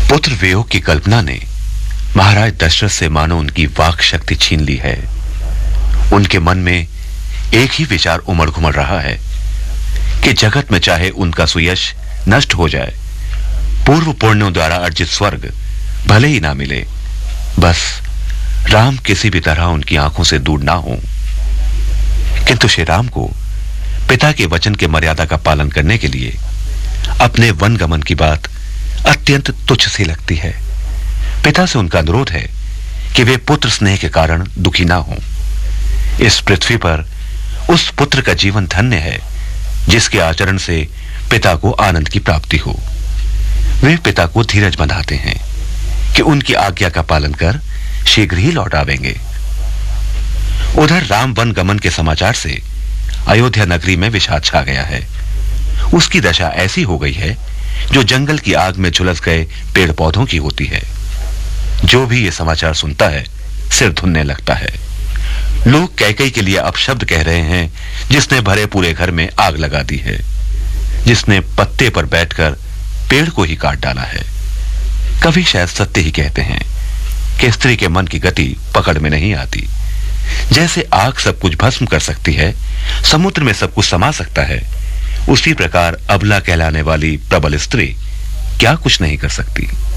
पुत्र वियोग की कल्पना ने महाराज दशरथ से मानो उनकी वाक शक्ति छीन ली है। उनके मन में एक ही विचार उमड़ घुमड़ रहा है कि जगत में चाहे उनका सुयश नष्ट हो जाए, पूर्व पुण्यों द्वारा अर्जित स्वर्ग भले ही ना मिले, बस राम किसी भी तरह उनकी आंखों से दूर ना हो। किंतु श्री राम को पिता के वचन के मर्यादा का पालन करने के लिए अपने वन गमन की बात अत्यंत तुच्छ सी लगती है। पिता से उनका अनुरोध है कि वे पुत्र स्नेह के कारण दुखी ना हों। इस पृथ्वी पर उस पुत्र का जीवन धन्य है जिसके आचरण से पिता को आनंद की प्राप्ति हो। वे पिता को धीरज बंधाते हैं कि उनकी आज्ञा का पालन कर शीघ्र ही लौट आवेंगे। उधर राम वन गमन के समाचार से अयोध्या नगरी में विषाद छा गया है। उसकी दशा ऐसी हो गई है जो जंगल की आग में झुलस गए पेड़ पौधों की होती है। जो भी ये समाचार सुनता है सिर धुनने लगता है। लोग कैकई के लिए अपशब्द कह रहे हैं, जिसने भरे पूरे घर में आग लगा दी है, जिसने पत्ते पर बैठकर पेड़ को ही काट डाला है। कभी शायद सत्य ही कहते हैं कि स्त्री के मन की गति पकड़ में नहीं आती। जैसे आग सब कुछ भस्म कर सकती है, समुद्र में सब कुछ समा सकता है, उसी प्रकार अबला कहलाने वाली प्रबल स्त्री क्या कुछ नहीं कर सकती।